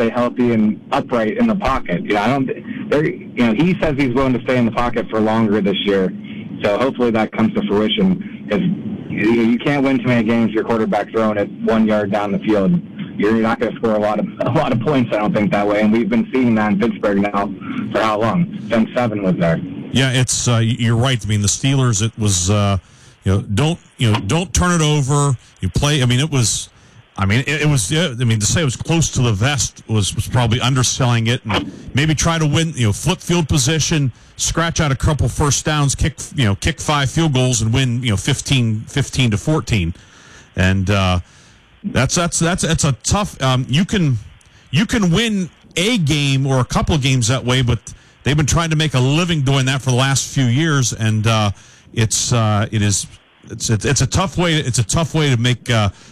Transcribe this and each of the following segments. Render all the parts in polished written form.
stay healthy and upright in the pocket. He says he's willing to stay in the pocket for longer this year, so hopefully that comes to fruition. Because you can't win too many games if your quarterback throwing it 1 yard down the field. You're not going to score a lot of points, I don't think, that way. And we've been seeing that in Pittsburgh now for how long? Since 7 was there. Yeah, it's you're right. I mean, the Steelers, it was don't turn it over. You play. I mean, it was. I mean, to say it was close to the vest was probably underselling it, and maybe try to win, flip field position, scratch out a couple first downs, kick 5 field goals and win, 15-14. And that's a tough, you can win a game or a couple of games that way, but they've been trying to make a living doing that for the last few years, and it's a tough way. It's a tough way to make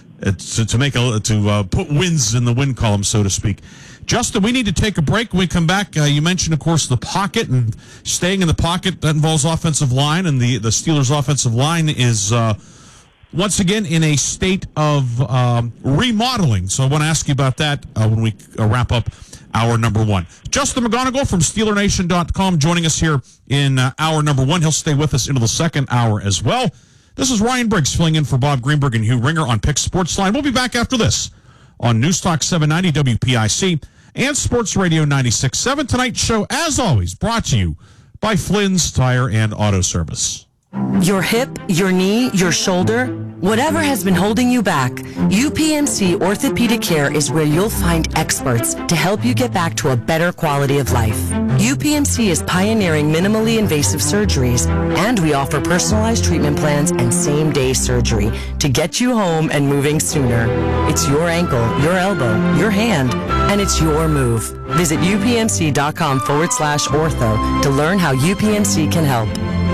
to put wins in the win column, so to speak. Justin, we need to take a break. When we come back, you mentioned, of course, the pocket and staying in the pocket. That involves offensive line, and the Steelers' offensive line is once again in a state of remodeling. So I want to ask you about that when we wrap up hour number 1. Justin McGonigal from SteelerNation.com joining us here in hour number 1. He'll stay with us into the second hour as well. This is Ryan Briggs filling in for Bob Greenberg and Hugh Ringer on Pick Sportsline. We'll be back after this on News Talk 790 WPIC and Sports Radio 96.7. Tonight's show, as always, brought to you by Flynn's Tire and Auto Service. Your hip, your knee, your shoulder, whatever has been holding you back, UPMC Orthopedic Care is where you'll find experts to help you get back to a better quality of life. UPMC is pioneering minimally invasive surgeries, and we offer personalized treatment plans and same-day surgery to get you home and moving sooner. It's your ankle, your elbow, your hand, and it's your move. Visit upmc.com/ortho to learn how UPMC can help.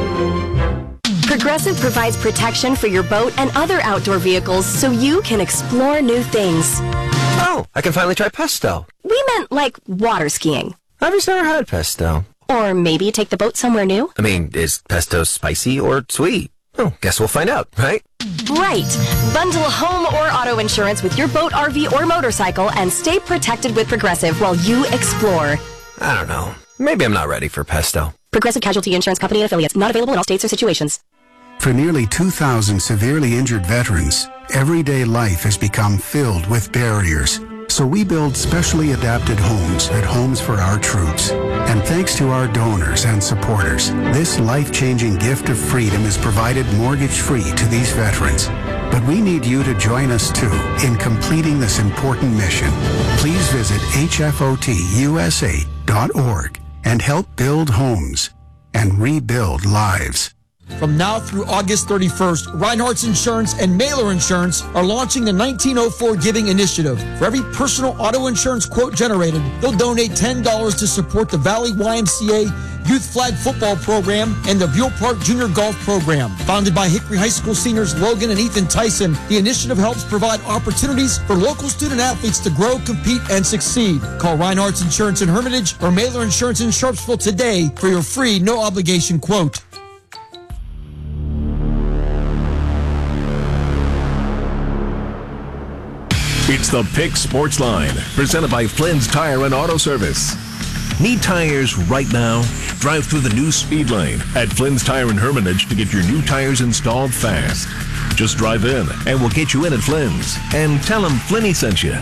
Progressive provides protection for your boat and other outdoor vehicles so you can explore new things. Oh, I can finally try pesto. We meant like water skiing. I've just never had pesto. Or maybe take the boat somewhere new. I mean, is pesto spicy or sweet? Oh, guess we'll find out, right? Right. Bundle home or auto insurance with your boat, RV, or motorcycle and stay protected with Progressive while you explore. I don't know. Maybe I'm not ready for pesto. Progressive Casualty Insurance Company and Affiliates. Not available in all states or situations. For nearly 2,000 severely injured veterans, everyday life has become filled with barriers. So we build specially adapted homes at Homes for Our Troops. And thanks to our donors and supporters, this life-changing gift of freedom is provided mortgage-free to these veterans. But we need you to join us, too, in completing this important mission. Please visit hfotusa.org and help build homes and rebuild lives. From now through August 31st, Reinhardt's Insurance and Mailer Insurance are launching the 1904 Giving Initiative. For every personal auto insurance quote generated, they'll donate $10 to support the Valley YMCA Youth Flag Football Program and the Buell Park Junior Golf Program. Founded by Hickory High School seniors Logan and Ethan Tyson, the initiative helps provide opportunities for local student athletes to grow, compete, and succeed. Call Reinhardt's Insurance in Hermitage or Mailer Insurance in Sharpsville today for your free, no-obligation quote. It's the Pick Sports Line, presented by Flynn's Tire and Auto Service. Need tires right now? Drive through the new speed lane at Flynn's Tire in Hermitage to get your new tires installed fast. Just drive in, and we'll get you in at Flynn's. And tell them Flinny sent you.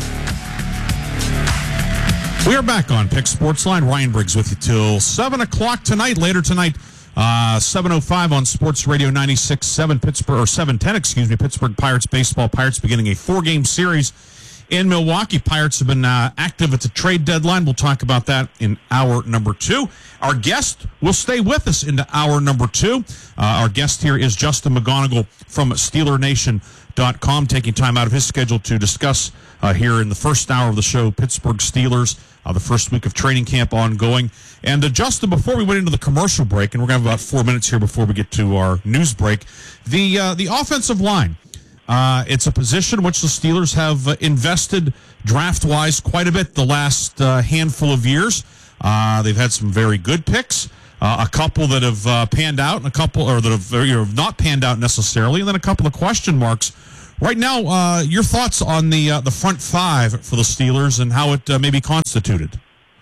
We are back on Pick Sports Line. Ryan Briggs with you till 7 o'clock tonight. Later tonight, 7:05 on Sports Radio 96.7 Pittsburgh, or 7:10, Pittsburgh Pirates baseball. Pirates beginning a 4-game series in Milwaukee. Pirates have been active at the trade deadline. We'll talk about that in hour number 2. Our guest will stay with us into hour number 2. Our guest here is Justin McGonigal from SteelerNation.com, taking time out of his schedule to discuss here in the first hour of the show, Pittsburgh Steelers, the first week of training camp ongoing. And Justin, before we went into the commercial break, and we're going to have about 4 minutes here before we get to our news break, the offensive line. It's a position which the Steelers have invested draft-wise quite a bit the last handful of years. They've had some very good picks, a couple that have panned out, and a couple or that have not panned out necessarily, and then a couple of question marks Right now, your thoughts on the front five for the Steelers and how it may be constituted?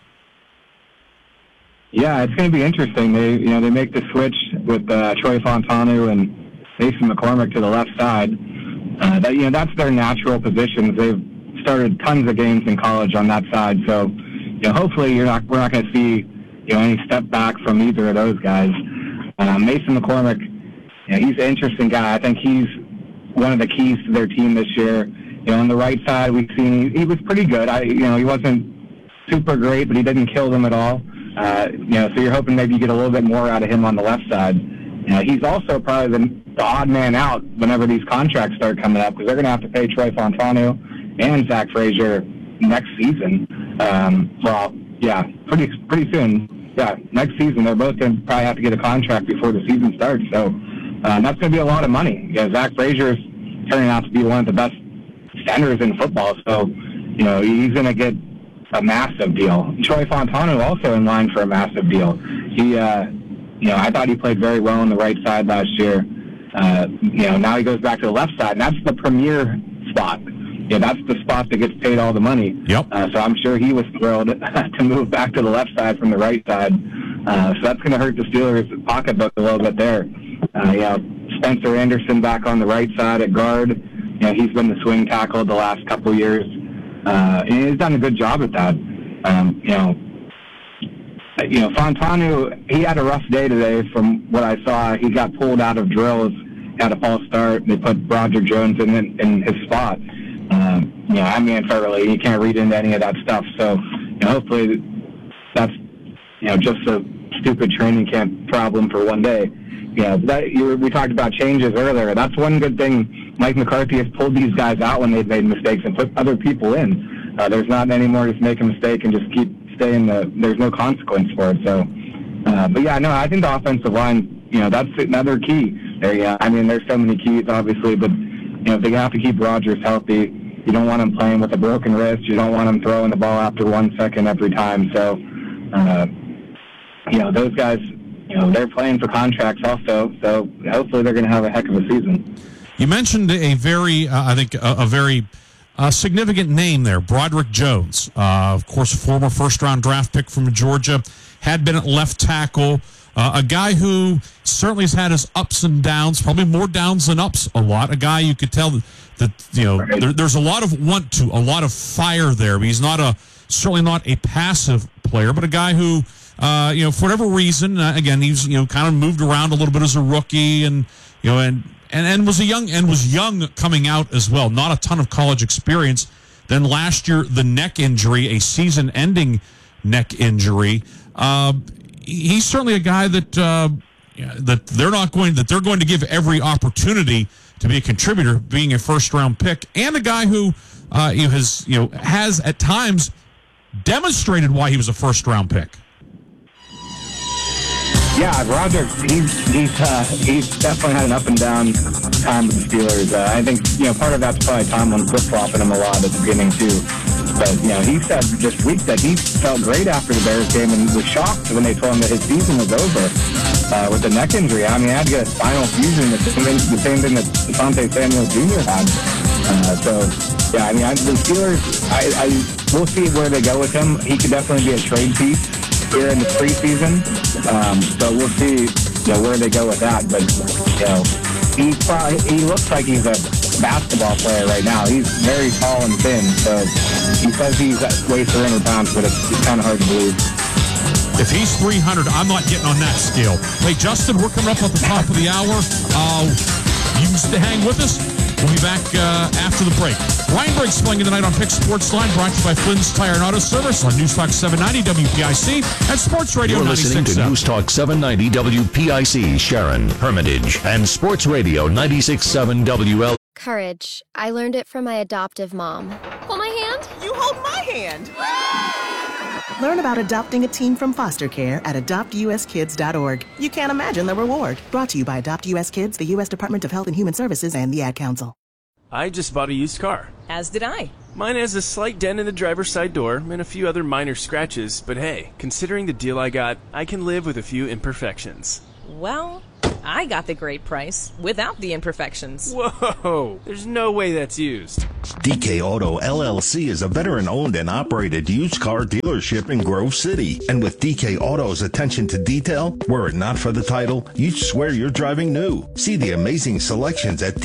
Yeah, it's going to be interesting. They make the switch with Troy Fontanu and Mason McCormick to the left side. That's their natural positions. They've started tons of games in college on that side, so hopefully we're not going to see any step back from either of those guys. Mason McCormick, he's an interesting guy. I think he's one of the keys to their team this year. On the right side, we've seen he was pretty good. He wasn't super great, but he didn't kill them at all. So you're hoping maybe you get a little bit more out of him on the left side. He's also probably the odd man out whenever these contracts start coming up, because they're going to have to pay Troy Fontanu and Zach Frazier next season. Pretty soon. Yeah, next season they're both going to probably have to get a contract before the season starts. So that's going to be a lot of money. Zach Frazier's turning out to be one of the best centers in football. So he's going to get a massive deal. Troy Fontanu also in line for a massive deal. He, I thought he played very well on the right side last year. Now he goes back to the left side, and that's the premier spot. That's the spot that gets paid all the money. Yep. So I'm sure he was thrilled to move back to the left side from the right side. So that's going to hurt the Steelers' pocketbook a little bit there. Spencer Anderson back on the right side at guard. He's been the swing tackle the last couple years. And he's done a good job at that. Fontanu, he had a rough day today from what I saw. He got pulled out of drills, had a false start. They put Roger Jones in his spot. Thoroughly, you can't read into any of that stuff. So, hopefully that's, just a stupid training camp problem for one day. We talked about changes earlier. That's one good thing Mike McCarthy has pulled these guys out when they've made mistakes and put other people in. There's not anymore just make a mistake and just keep staying. There's no consequence for it. So, I think the offensive line, that's another key. There's so many keys, obviously, but they have to keep Rodgers healthy. You don't want him playing with a broken wrist. You don't want him throwing the ball after 1 second every time. So, those guys, they're playing for contracts also. So hopefully they're going to have a heck of a season. You mentioned a very, very significant name there, Broderick Jones. Of course, a former first-round draft pick from Georgia, had been at left tackle. A guy who certainly has had his ups and downs, probably more downs than ups a lot. A guy you could tell that there's a lot of a lot of fire there. But he's certainly not a passive player, but a guy who, for whatever reason, again, he's kind of moved around a little bit as a rookie, and was young coming out as well. Not a ton of college experience. Then last year, the neck injury, a season-ending neck injury. He's certainly a guy that they're going to give every opportunity to be a contributor, being a first-round pick, and a guy who has at times demonstrated why he was a first-round pick. Yeah, Roger, he's definitely had an up and down time with the Steelers. I think part of that's probably Tomlin flip-flopping him a lot at the beginning too. But he said this week that he felt great after the Bears game and was shocked when they told him that his season was over with the neck injury. I mean, he had to get a spinal fusion, the same thing that Asante Samuel Jr. had. The Steelers, we'll see where they go with him. He could definitely be a trade piece here in the preseason. So we'll see where they go with that. But he looks like he's a basketball player right now. He's very tall and thin, so he says he's weighs 300 pounds, but it's kind of hard to believe. If he's 300, I'm not getting on that scale. Hey, Justin, we're coming up at the top of the hour. You can hang with us. We'll be back after the break. Ryan Briggs playing tonight on Pick Sports Line, brought to you by Flynn's Tire and Auto Service on News Talk 790 WPIC and Sports Radio 96.7. You're listening to News Talk 790 WPIC, Sharon, Hermitage, and Sports Radio 96.7 WL. Courage. I learned it from my adoptive mom. Hold my hand. You hold my hand. Learn about adopting a teen from foster care at adoptuskids.org. You can't imagine the reward. Brought to you by Adopt US Kids, the U.S. Department of Health and Human Services, and the Ad Council. I just bought a used car. As did I. Mine has a slight dent in the driver's side door and a few other minor scratches, but hey, considering the deal I got, I can live with a few imperfections. Well, I got the great price without the imperfections. Whoa, there's no way that's used. DK Auto LLC is a veteran-owned and operated used car dealership in Grove City. And with DK Auto's attention to detail, were it not for the title, you'd swear you're driving new. See the amazing selections at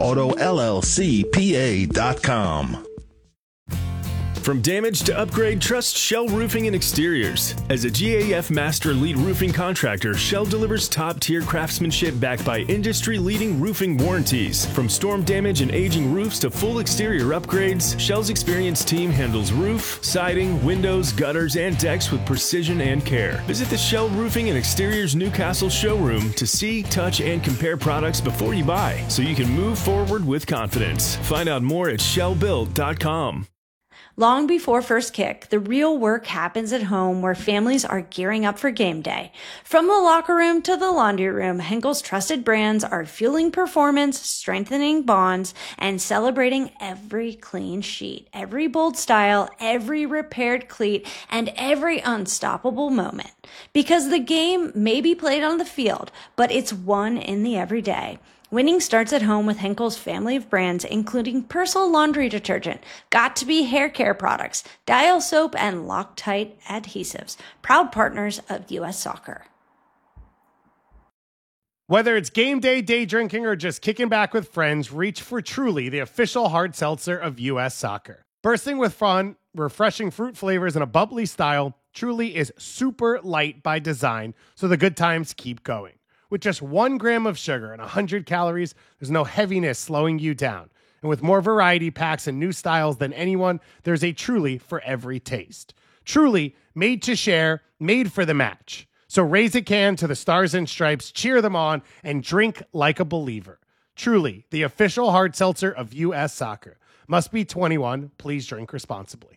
DKAutoLLCPA.com. From damage to upgrade, trust Shell Roofing and Exteriors. As a GAF Master Elite roofing contractor, Shell delivers top-tier craftsmanship backed by industry-leading roofing warranties. From storm damage and aging roofs to full exterior upgrades, Shell's experienced team handles roof, siding, windows, gutters, and decks with precision and care. Visit the Shell Roofing and Exteriors Newcastle showroom to see, touch, and compare products before you buy, so you can move forward with confidence. Find out more at shellbuilt.com. Long before first kick, the real work happens at home where families are gearing up for game day. From the locker room to the laundry room, Henkel's trusted brands are fueling performance, strengthening bonds, and celebrating every clean sheet, every bold style, every repaired cleat, and every unstoppable moment. Because the game may be played on the field, but it's won in the everyday. Winning starts at home with Henkel's family of brands, including Persil laundry detergent, Got2b hair care products, Dial soap, and Loctite adhesives, proud partners of U.S. Soccer. Whether it's game day, day drinking, or just kicking back with friends, reach for Truly, the official hard seltzer of U.S. Soccer. Bursting with fun, refreshing fruit flavors, and a bubbly style, Truly is super light by design, so the good times keep going. With just 1 gram of sugar and 100 calories, there's no heaviness slowing you down. And with more variety packs and new styles than anyone, there's a Truly for every taste. Truly, made to share, made for the match. So raise a can to the Stars and Stripes, cheer them on, and drink like a believer. Truly, the official hard seltzer of U.S. Soccer. Must be 21. Please drink responsibly.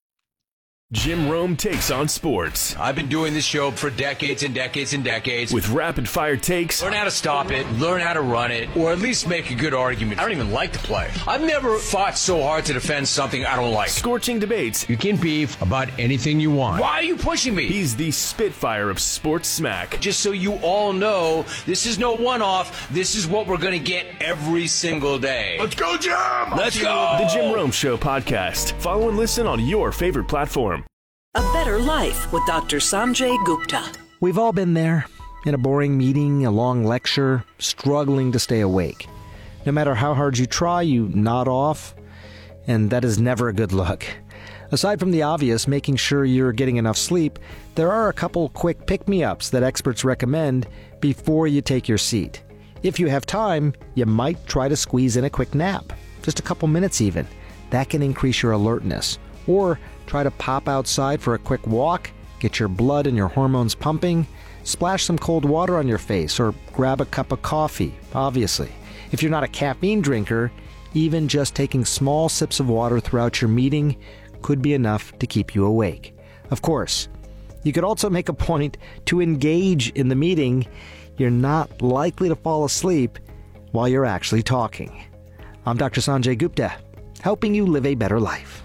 Jim Rome takes on sports. I've been doing this show for decades and decades and decades. With rapid-fire takes. Learn how to stop it, learn how to run it, or at least make a good argument. I don't even like the play. I've never fought so hard to defend something I don't like. Scorching debates. You can beef about anything you want. Why are you pushing me? He's the Spitfire of sports smack. Just so you all know, this is no one-off. This is what we're going to get every single day. Let's go, Jim! Let's go! The Jim Rome Show podcast. Follow and listen on your favorite platform. A Better Life with Dr. Sanjay Gupta. We've all been there, in a boring meeting, a long lecture, struggling to stay awake. No matter how hard you try, you nod off, and that is never a good look. Aside from the obvious, making sure you're getting enough sleep, there are a couple quick pick-me-ups that experts recommend before you take your seat. If you have time, you might try to squeeze in a quick nap, just a couple minutes even. That can increase your alertness. Or try to pop outside for a quick walk, get your blood and your hormones pumping, splash some cold water on your face, or grab a cup of coffee, obviously. If you're not a caffeine drinker, even just taking small sips of water throughout your meeting could be enough to keep you awake. Of course, you could also make a point to engage in the meeting. You're not likely to fall asleep while you're actually talking. I'm Dr. Sanjay Gupta, helping you live a better life.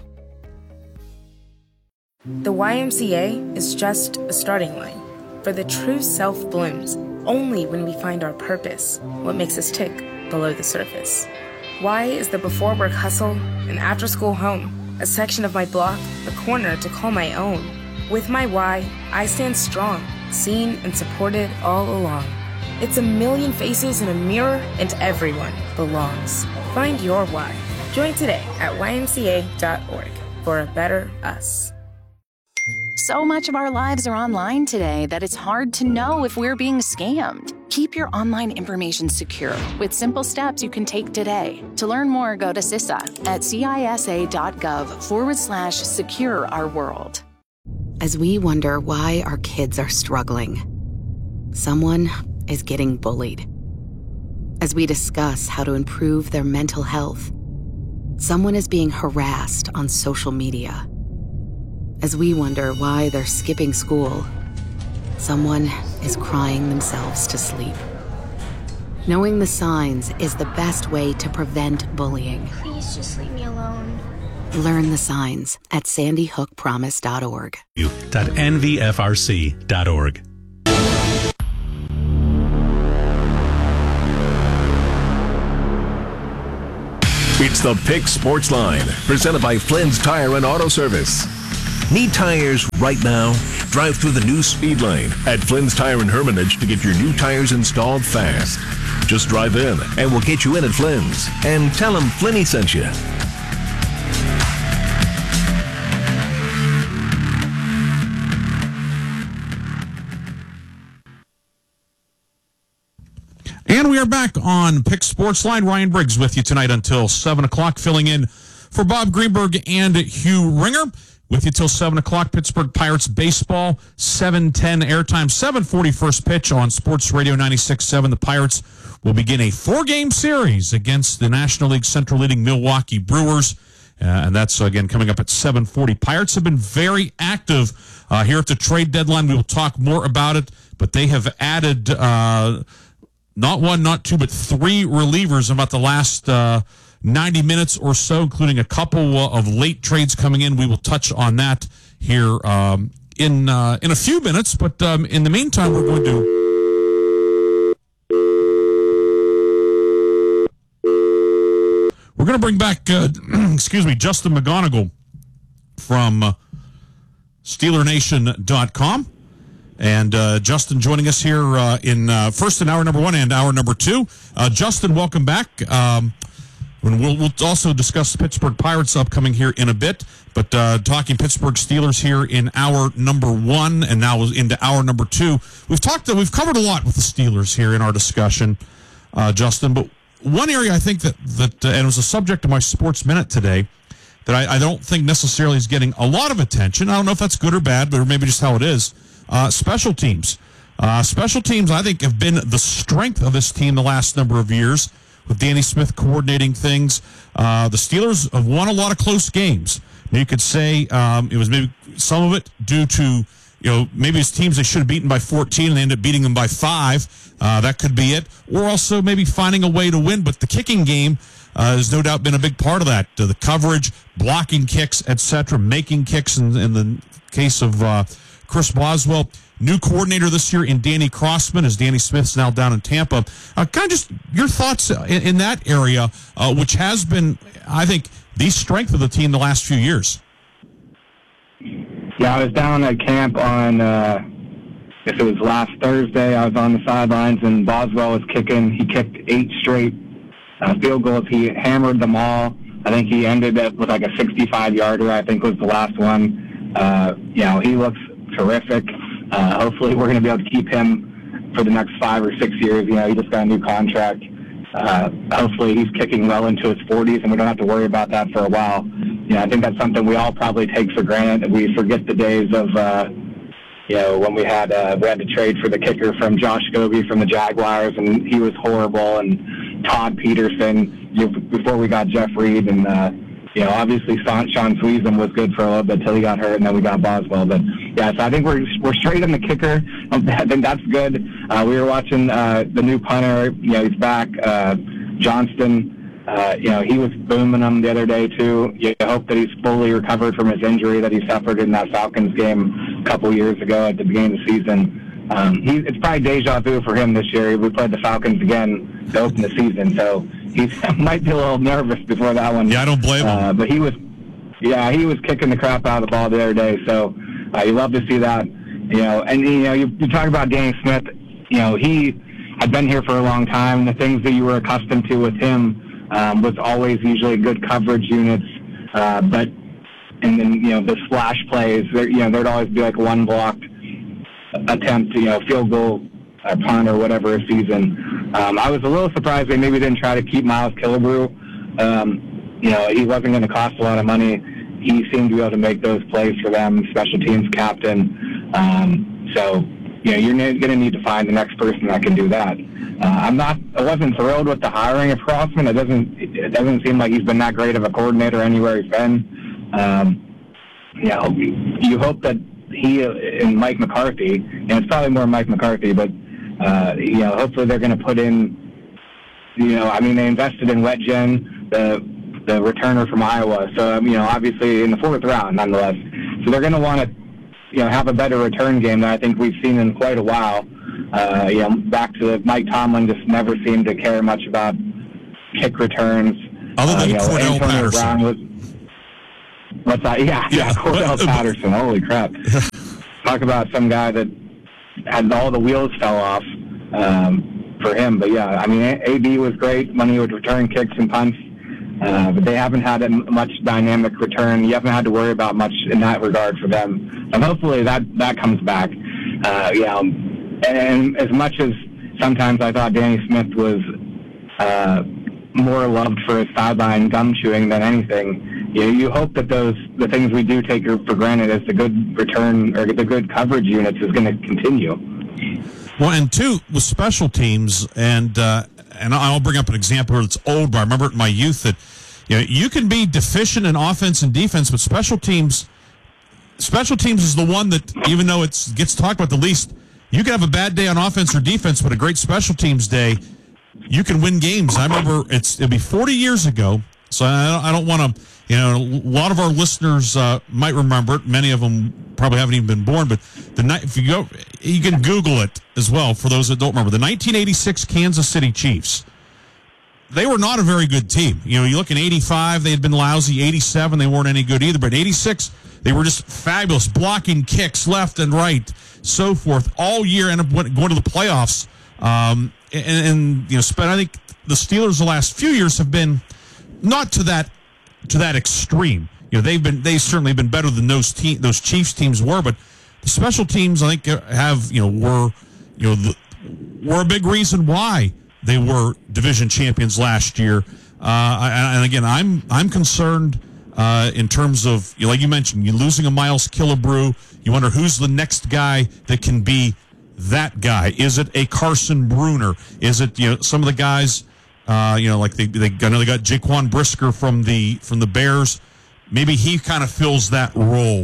The YMCA is just a starting line, for the true self blooms only when we find our purpose, what makes us tick below the surface. Y is the before work hustle, an after school home, a section of my block, a corner to call my own. With my Y, I stand strong, seen and supported all along. It's a million faces in a mirror, and everyone belongs. Find your Y. Join today at ymca.org for a better us. So much of our lives are online today that it's hard to know if we're being scammed. Keep your online information secure with simple steps you can take today. To learn more, go to CISA at cisa.gov/secure our world. As we wonder why our kids are struggling, someone is getting bullied. As we discuss how to improve their mental health, someone is being harassed on social media. As we wonder why they're skipping school, someone is crying themselves to sleep. Knowing the signs is the best way to prevent bullying. Please just leave me alone. Learn the signs at sandyhookpromise.org. .nvfrc.org. It's the Pick Sports Line, presented by Flynn's Tire and Auto Service. Need tires right now? Drive through the new speed lane at Flynn's Tire and Hermitage to get your new tires installed fast. Just drive in, and we'll get you in at Flynn's. And tell them Flinny sent you. And we are back on Pick Sports Line. Ryan Briggs with you tonight until 7 o'clock, filling in for Bob Greenberg and Hugh Ringer. With you till 7 o'clock, Pittsburgh Pirates baseball, 7:10 airtime, 7:40 first pitch on Sports Radio 96.7. The Pirates will begin a 4-game series against the National League Central leading Milwaukee Brewers. And that's, again, coming up at 7:40. Pirates have been very active here at the trade deadline. We will talk more about it, but they have added not one, not two, but 3 relievers in about the last 90 minutes or so, including a couple of late trades coming in. We will touch on that here in a few minutes. But in the meantime, we're going to... We're going to bring back, Justin McGonigal from SteelerNation.com. And Justin joining us here in hour number 1 and hour number 2. Justin, welcome back. We'll also discuss the Pittsburgh Pirates upcoming here in a bit. But talking Pittsburgh Steelers here in hour number 1 and now into hour number 2. We've covered a lot with the Steelers here in our discussion, Justin. But one area I think that and it was a subject of my Sports Minute today, that I don't think necessarily is getting a lot of attention. I don't know if that's good or bad, or maybe just how it is. Special teams. Special teams, I think, have been the strength of this team the last number of years, with Danny Smith coordinating things. The Steelers have won a lot of close games. Now, you could say it was maybe some of it due to, maybe it's teams they should have beaten by 14 and they ended up beating them by 5. That could be it. Or also maybe finding a way to win. But the kicking game has no doubt been a big part of that. The coverage, blocking kicks, etc., making kicks in the case of Chris Boswell. New coordinator this year in Danny Crossman, as Danny Smith's now down in Tampa. Kind of just your thoughts in that area, which has been, I think, the strength of the team the last few years. Yeah, I was down at camp on, if it was last Thursday, I was on the sidelines, and Boswell was kicking. He kicked 8 straight field goals. He hammered them all. I think he ended up with like a 65-yarder, I think was the last one. He looks terrific. Hopefully we're going to be able to keep him for the next 5 or 6 years. He just got a new contract. Hopefully he's kicking well into his 40s, and we don't have to worry about that for a while. I think that's something we all probably take for granted. We forget the days of, when we had to trade for the kicker from Josh Scobie from the Jaguars, and he was horrible, and Todd Peterson before we got Jeff Reed, and obviously Sean Sweezum was good for a little bit till he got hurt, and then we got Boswell. But yeah, so I think we're straight on the kicker. I think that's good. We were watching the new punter. He's back, Johnston. He was booming them the other day too. You hope that he's fully recovered from his injury that he suffered in that Falcons game a couple years ago at the beginning of the season. It's probably deja vu for him this year. We played the Falcons again to open the season, so he might be a little nervous before that one. Yeah, I don't blame him. But he was kicking the crap out of the ball the other day. So you love to see that. You talk about Danny Smith. He had been here for a long time. The things that you were accustomed to with him was always usually good coverage units, and then the splash plays. There'd always be like one blocked attempt, field goal, punt, or whatever a season. I was a little surprised they maybe didn't try to keep Miles Killebrew. He wasn't going to cost a lot of money. He seemed to be able to make those plays for them, special teams captain. You're going to need to find the next person that can do that. I wasn't thrilled with the hiring of Crossman. It doesn't seem like he's been that great of a coordinator anywhere he's been. You hope that he and Mike McCarthy, and it's probably more Mike McCarthy, but hopefully they're going to put in. They invested in Wetjen, the returner from Iowa. So obviously in the 4th round, nonetheless. So they're going to want to have a better return game than I think we've seen in quite a while. Back to Mike Tomlin just never seemed to care much about kick returns. Other than Cordell Antonio Patterson. Brown was, what's that? Yeah, Cordell Patterson. Holy crap. Talk about some guy that had all the wheels fell off for him. But, yeah, I mean, AB was great when he would return kicks and punts. But they haven't had much dynamic return. You haven't had to worry about much in that regard for them. And hopefully that comes back. And as much as sometimes I thought Danny Smith was more loved for his sideline gum chewing than anything, you hope that the things we do take for granted as the good return or the good coverage units is going to continue. Well, and two, with special teams, and I'll bring up an example that's old, but I remember it in my youth that you can be deficient in offense and defense, but special teams is the one that, even though it gets talked about the least, you can have a bad day on offense or defense, but a great special teams day, you can win games. I remember it'll be 40 years ago, so I don't want to, a lot of our listeners might remember it. Many of them probably haven't even been born, but if you go, you can Google it as well for those that don't remember. The 1986 Kansas City Chiefs, they were not a very good team. You look in 85, they had been lousy. 87, they weren't any good either, but 86, they were just fabulous, blocking kicks left and right, so forth, all year, end up going to the playoffs. I think the Steelers the last few years have been not to that extreme. They've certainly been better than those Chiefs teams were, but the special teams, I think, were a big reason why they were division champions last year. And again, I'm concerned in terms of, like you mentioned, you're losing a Miles Killebrew. You wonder who's the next guy that can be that guy. Is it a Carson Bruner? Is it some of the guys? Like they got Jaquan Brisker from the Bears. Maybe he kind of fills that role.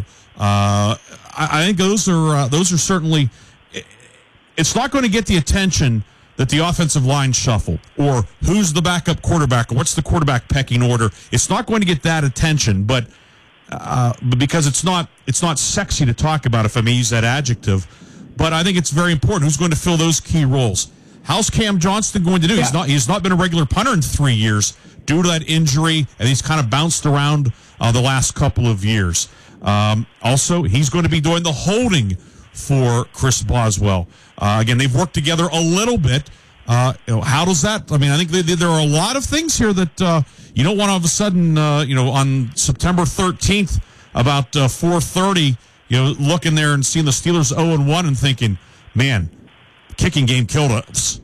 I think those are certainly. It's not going to get the attention that the offensive line shuffle or who's the backup quarterback or what's the quarterback pecking order. It's not going to get that attention, but because it's not sexy to talk about, if I may use that adjective. But I think it's very important who's going to fill those key roles. How's Cam Johnston going to do? Yeah. He's not been a regular punter in 3 years due to that injury, and he's kind of bounced around the last couple of years. Also, he's going to be doing the holding for Chris Boswell. Again, they've worked together a little bit. How does that? I mean, I think there are a lot of things here that you don't want all of a sudden, on September 13th, about 4:30, looking there and seeing the Steelers 0-1 and thinking, man, kicking game killed us.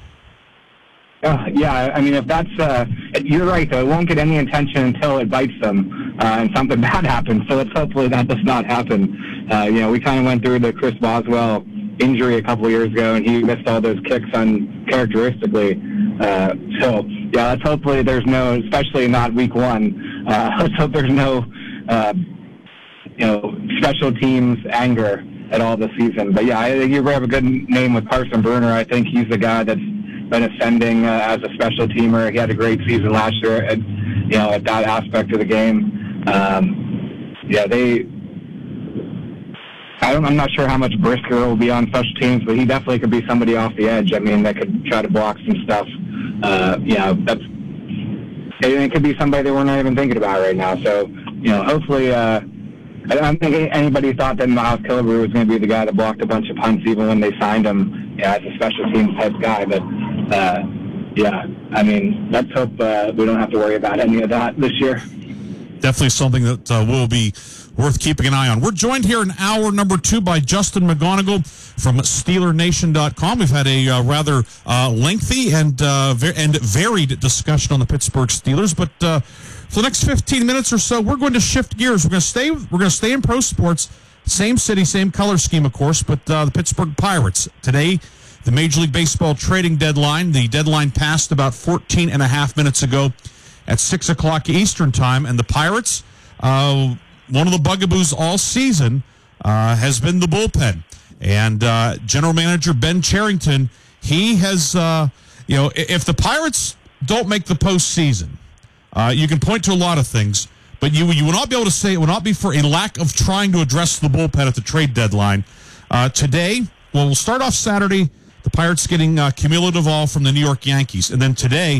Yeah, I mean, if that's you're right, though. It won't get any attention until it bites them and something bad happens. So let's hopefully that does not happen. We kind of went through the Chris Boswell injury a couple of years ago, and he missed all those kicks uncharacteristically. So, yeah, let's hopefully there's no, especially not week one, let's hope there's no, special teams anger at all this season. But, yeah, I think you have a good name with Carson Bruner. I think he's the guy that's been ascending as a special teamer. He had a great season last year at that aspect of the game. I'm not sure how much Brisker will be on special teams, but he definitely could be somebody off the edge. I mean, that could try to block some stuff. It could be somebody that we're not even thinking about right now. So, hopefully, I don't think anybody thought that Miles Killebrew was going to be the guy that blocked a bunch of punts, even when they signed him as a special teams type guy. But, I mean, let's hope we don't have to worry about any of that this year. Definitely something that will be worth keeping an eye on. We're joined here in hour number 2 by Justin McGonigal from SteelerNation.com. We've had a rather lengthy and varied discussion on the Pittsburgh Steelers, but for the next 15 minutes or so, we're going to shift gears. We're going to stay in pro sports, same city, same color scheme, of course, but the Pittsburgh Pirates. Today, the Major League Baseball trading deadline. The deadline passed about 14 and a half minutes ago at 6 o'clock Eastern time, and the Pirates, one of the bugaboos all season has been the bullpen. And General Manager Ben Cherington, he has, if the Pirates don't make the postseason, you can point to a lot of things, but you will not be able to say it will not be for a lack of trying to address the bullpen at the trade deadline. Today, we'll start off Saturday, the Pirates getting Camilo Doval from the New York Yankees. And then today,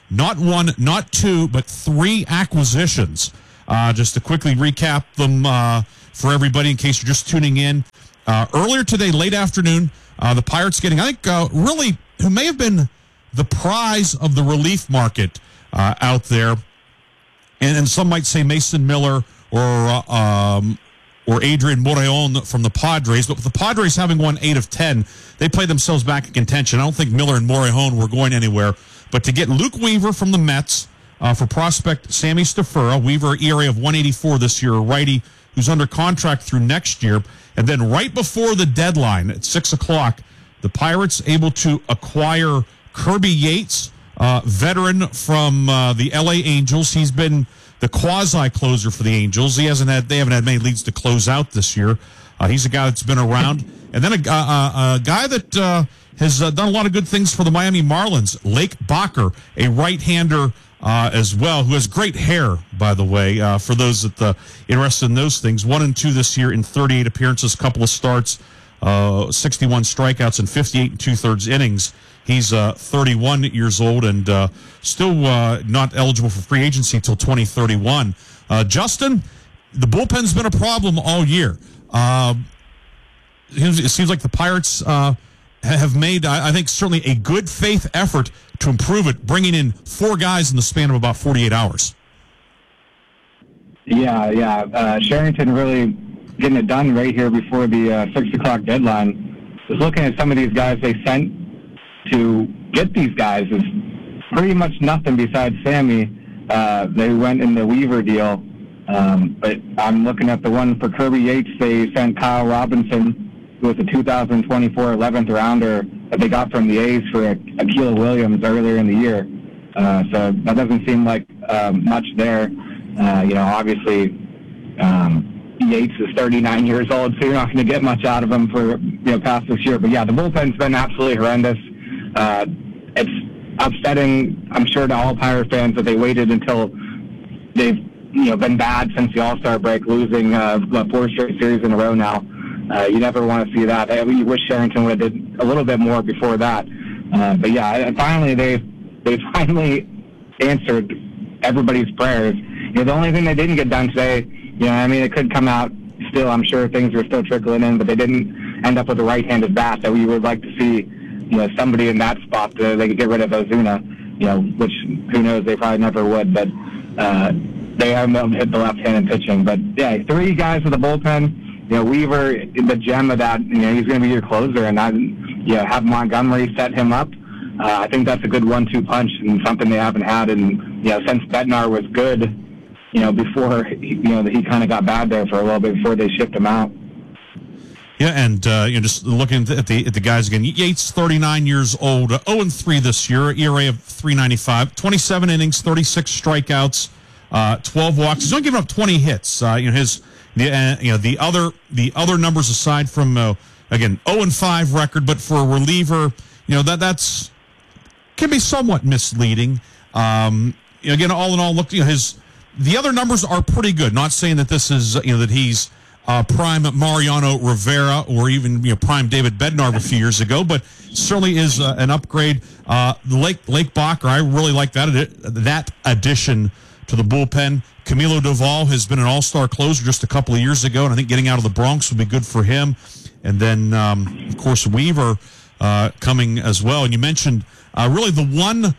not one, not two, but 3 acquisitions. Just to quickly recap them for everybody in case you're just tuning in. Earlier today, late afternoon, the Pirates getting, I think, really, who may have been the prize of the relief market out there. And some might say Mason Miller or Adrian Morejon from the Padres. But with the Padres having won 8 of 10, they played themselves back in contention. I don't think Miller and Morejon were going anywhere. But to get Luke Weaver from the Mets for prospect Sammy Stafura, Weaver ERA of 184 this year, a righty who's under contract through next year. And then right before the deadline at 6 o'clock, the Pirates able to acquire Kirby Yates, veteran from the LA Angels. He's been the quasi-closer for the Angels. They haven't had many leads to close out this year. He's a guy that's been around. And then a guy that has done a lot of good things for the Miami Marlins, Lake Bacher, a right-hander as well, who has great hair, by the way, for those that interested in those things. 1 and 2 this year in 38 appearances, couple of starts, 61 strikeouts, and 58 2/3 innings. He's 31 years old and still not eligible for free agency until 2031. Justin, the bullpen's been a problem all year. It seems like the Pirates have made, I think, certainly a good faith effort to improve it, bringing in 4 guys in the span of about 48 hours. Yeah. Sherrington really getting it done right here before the 6 o'clock deadline. Just looking at some of these guys they sent to get these guys is pretty much nothing besides Sammy. They went in the Weaver deal. But I'm looking at the one for Kirby Yates. They sent Kyle Robinson, who was a 2024 11th rounder that they got from the A's for Akil Williams earlier in the year. So that doesn't seem like much there. Obviously, Yates is 39 years old, so you're not going to get much out of him for past this year. But yeah, the bullpen's been absolutely horrendous. It's upsetting, I'm sure, to all Pirate fans that they waited until they've been bad since the All-Star break, losing 4 straight series in a row now. You never want to see that. You wish Sherrington would have did a little bit more before that. But yeah, finally they finally answered everybody's prayers. The only thing they didn't get done today, it could come out still. I'm sure things are still trickling in, but they didn't end up with a right-handed bat that we would like to see. Somebody in that spot they could get rid of Ozuna. Which who knows, they probably never would. But they haven't hit the left-handed pitching. But yeah, 3 guys with the bullpen. Weaver, the gem of that, he's going to be your closer, and have Montgomery set him up. I think that's a good 1-2 punch and something they haven't had. And since Bednar was good, before he kind of got bad there for a little bit before they shipped him out. Yeah, and just looking at the guys again, Yates, 39 years old, 0-3 this year, ERA of 3.95, 27 innings, 36 strikeouts, 12 walks. He's only given up 20 hits. The other numbers aside from again 0-5 record, but for a reliever, that's can be somewhat misleading. Again, all in all, look, the other numbers are pretty good. Not saying that this is that he's prime Mariano Rivera or even prime David Bednar a few years ago, but certainly is an upgrade. The Lake Bacher, I really like that addition to the bullpen. Camilo Doval has been an all-star closer just a couple of years ago, and I think getting out of the Bronx would be good for him. And then, of course, Weaver coming as well. And you mentioned really the one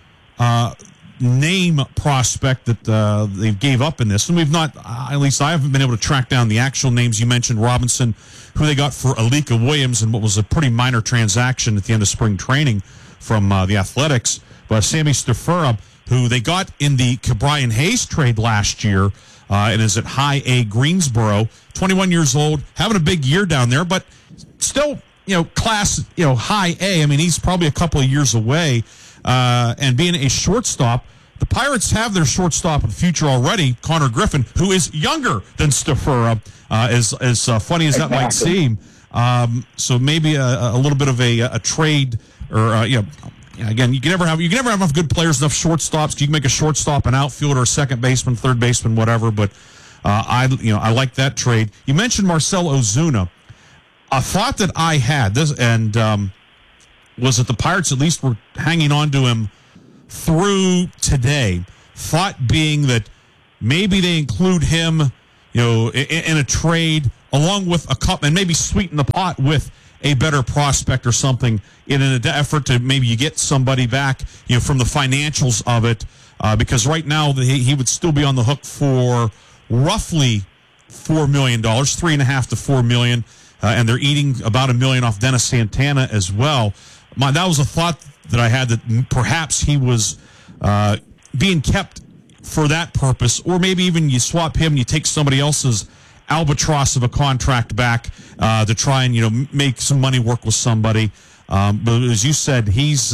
name prospect that they gave up in this, and we've not, at least I haven't been able to track down the actual names. You mentioned Robinson, who they got for Alika Williams in what was a pretty minor transaction at the end of spring training from the Athletics. But Sammy Stafura, who they got in the Ke'Bryan Hayes trade last year, and is at High A Greensboro, 21 years old, having a big year down there, but still, class, High A. I mean, he's probably a couple of years away, and being a shortstop, the Pirates have their shortstop in the future already, Connor Griffin, who is younger than Stafura, as funny as that might seem. So maybe a little bit of a trade, or again, you can never have enough good players, enough shortstops. You can make a shortstop, an outfielder, a second baseman, third baseman, whatever. But I like that trade. You mentioned Marcell Ozuna. A thought that I had this, and was that the Pirates at least were hanging on to him through today, thought being that maybe they include him, in a trade along with a couple, and maybe sweeten the pot with a better prospect or something in an effort to maybe you get somebody back, from the financials of it, because right now he would still be on the hook for roughly $4 million, $3.5 to $4 million, and they're eating about $1 million off Dennis Santana as well. That was a thought that I had, that perhaps he was being kept for that purpose, or maybe even you swap him and you take somebody else's albatross of a contract back to try and make some money work with somebody. But as you said,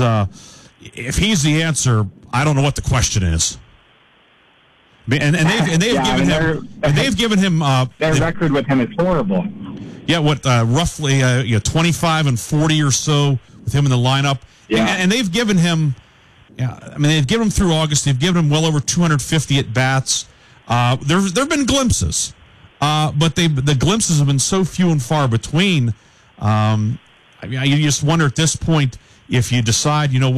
if he's the answer, I don't know what the question is. And they've given him their record with him is horrible. Yeah, roughly 25 and 40 or so with him in the lineup. Yeah, and they've given him. Yeah, I mean, they've given him through August. They've given him well over 250 at bats. There've been glimpses, but the glimpses have been so few and far between. You just wonder at this point if you decide, you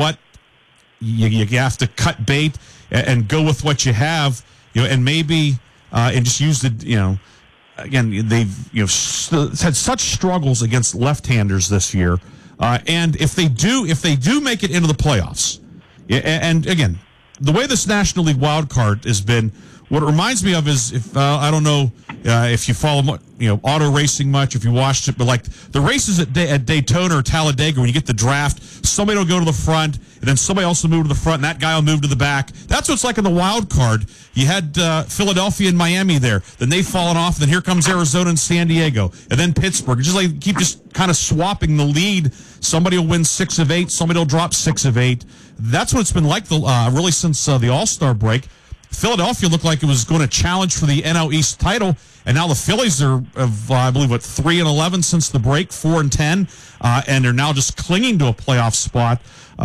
have to cut bait and go with what you have, and maybe and just use the, again, they've had such struggles against left-handers this year, and if they do make it into the playoffs, and again, the way this National League wild card has been, what it reminds me of is, if I don't know if you follow auto racing much, if you watched it, but like the races at Daytona or Talladega, when you get the draft, somebody will go to the front, and then somebody else will move to the front, and that guy will move to the back. That's what it's like in the wild card. You had Philadelphia and Miami there, then they've fallen off, and then here comes Arizona and San Diego, and then Pittsburgh. Just like keep just kind of swapping the lead. Somebody will win 6 of 8, somebody will drop 6 of 8. That's what it's been like really since the All-Star break. Philadelphia looked like it was going to challenge for the NL East title, and now the Phillies are, I believe, 3-11 since the break, 4-10, and they're now just clinging to a playoff spot.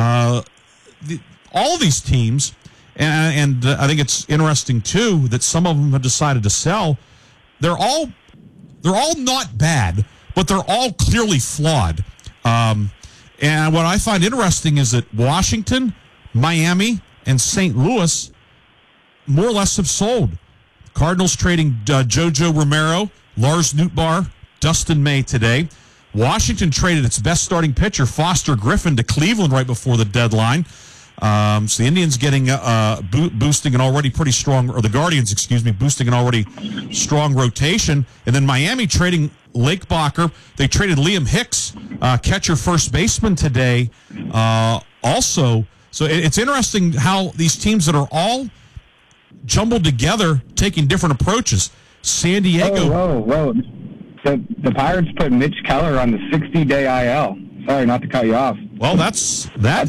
All these teams, and I think it's interesting too that some of them have decided to sell. They're all not bad, but they're all clearly flawed. And what I find interesting is that Washington, Miami, and St. Louis more or less have sold. Cardinals trading Jojo Romero, Lars Nootbaar, Dustin May today. Washington traded its best starting pitcher, Foster Griffin, to Cleveland right before the deadline. So the Indians getting boosting an already pretty strong, or the Guardians, boosting an already strong rotation. And then Miami trading Lake Bacher. They traded Liam Hicks, catcher, first baseman today. Also, so it's interesting how these teams that are all jumbled together, taking different approaches. San Diego. Whoa. The Pirates put Mitch Keller on the 60-day IL. Sorry, not to cut you off. Well, that's as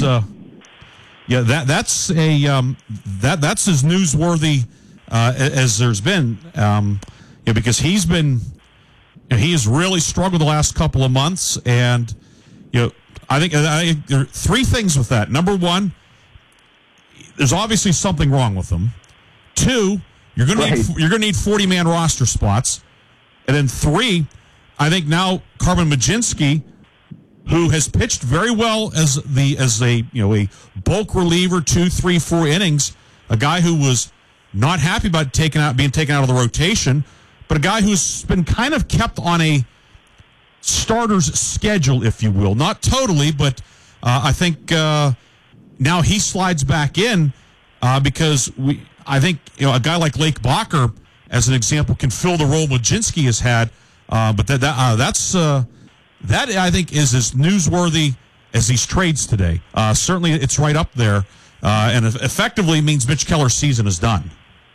newsworthy as there's been. Because he has really struggled the last couple of months, and I think there are 3 things with that. Number 1, there's obviously something wrong with him. 2, you're going to need 40-man roster spots, and then 3, I think now Carmen Mlodzinski, who has pitched very well as a bulk reliever, 2, 3, 4 innings, a guy who was not happy about being taken out of the rotation, but a guy who's been kind of kept on a starter's schedule, if you will, not totally, but I think now he slides back in because I think a guy like Lake Bacher, as an example, can fill the role Mlodzinski has had. But that I think is as newsworthy as these trades today. Certainly, it's right up there, and effectively means Mitch Keller's season is done.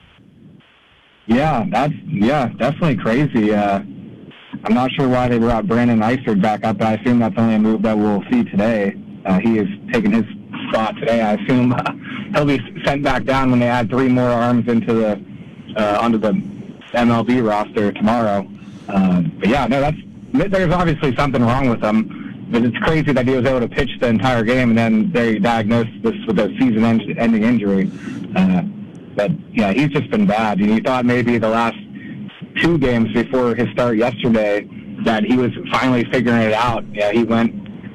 Yeah, that's definitely crazy. I'm not sure why they brought Brandon Eisert back up, but I assume that's only a move that we'll see today. He is taking his spot today. I assume he'll be sent back down when they add 3 more arms into onto the MLB roster tomorrow. But yeah, no, there's obviously something wrong with him. But it's crazy that he was able to pitch the entire game, and then they diagnosed this with a season-ending injury. But yeah, he's just been bad. You thought maybe the last 2 games before his start yesterday that he was finally figuring it out. Yeah, he went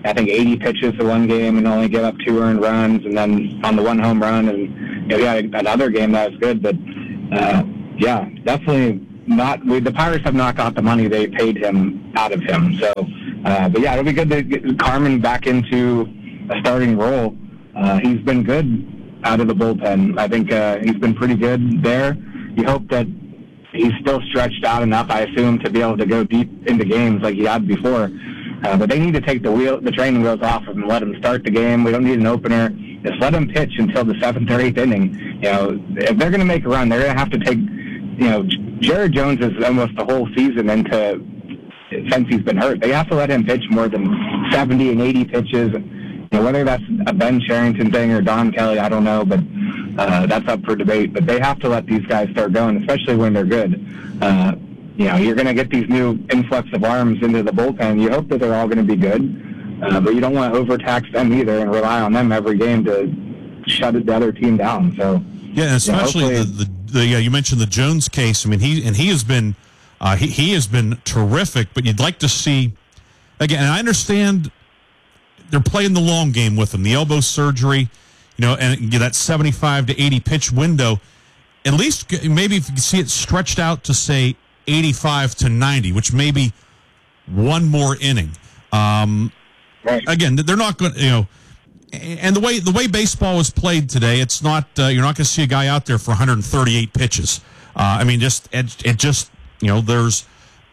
I think 80 pitches the one game and only give up 2 earned runs, and then on the 1 home run, and he had another game that was good. But yeah, definitely not. The Pirates have not got the money they paid him out of him. So, but yeah, it'll be good to get Carmen back into a starting role. He's been good out of the bullpen. I think he's been pretty good there. You hope that he's still stretched out enough, I assume, to be able to go deep into games like he had before. But they need to take the training wheels off and let him start the game. We don't need an opener. Just let him pitch until the 7th or 8th inning. You know, if they're going to make a run, they're going to have to take. You know, Jared Jones is almost the whole season since he's been hurt. They have to let him pitch more than 70 and 80 pitches. You know, whether that's a Ben Cherington thing or Don Kelly, I don't know, but that's up for debate. But they have to let these guys start going, especially when they're good. You know, you're going to get these new influx of arms into the bullpen. You hope that they're all going to be good, but you don't want to overtax them either and rely on them every game to shut the other team down. So yeah, especially you mentioned the Jones case. I mean, he has been he has been terrific. But you'd like to see again. And I understand they're playing the long game with him, the elbow surgery, you know, and that 75 to 80 pitch window. At least maybe if you can see it stretched out to say 85 to 90, which may be one more inning. Right. Again, they're not going to, you know, and the way baseball is played today, it's not, you're not going to see a guy out there for 138 pitches. I mean, it just, you know, there's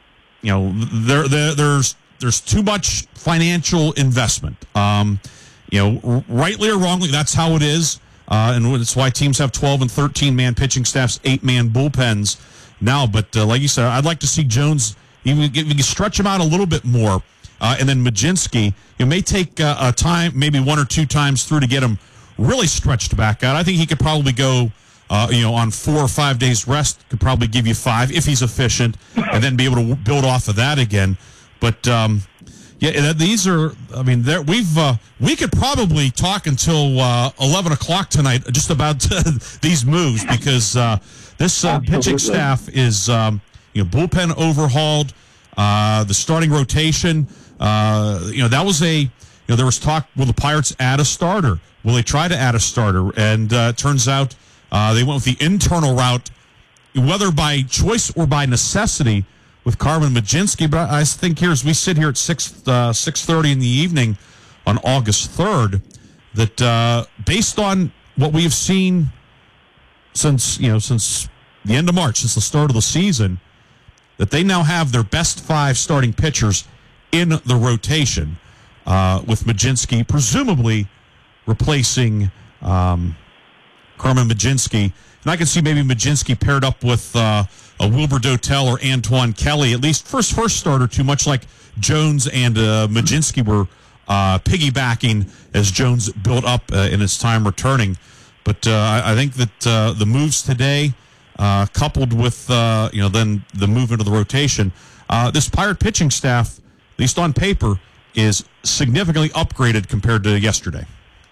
too much financial investment. You know, rightly or wrongly, that's how it is. And it's why teams have 12 and 13 man pitching staffs, 8-man bullpens now. But like you said, I'd like to see Jones, if you can stretch him out a little bit more. And then Mlodzinski, it may take a time, maybe 1 or 2 times through to get him really stretched back out. I think he could probably go, you know, on 4 or 5 days rest, could probably give you 5 if he's efficient, and then be able to build off of that again. But yeah, these are. I mean, we could probably talk until 11 o'clock tonight just about these moves, because this pitching staff is you know, bullpen overhauled, the starting rotation. You know, that was there was talk, will the Pirates add a starter? Will they try to add a starter? And it turns out they went with the internal route, whether by choice or by necessity, with Carmen Mlodzinski. But I think here, as we sit here at 6:30 in the evening on August 3rd, that based on what we have seen since the end of March, since the start of the season, that they now have their best 5 starting pitchers in the rotation, with Mlodzinski presumably replacing Carmen Mlodzinski. And I can see maybe Mlodzinski paired up with a Wilbur Dotel or Antoine Kelly, at least first starter, too, much like Jones and Mlodzinski were piggybacking as Jones built up in his time returning. But I think that the moves today, coupled with then the move into the rotation, this Pirate pitching staff, at least on paper, is significantly upgraded compared to yesterday.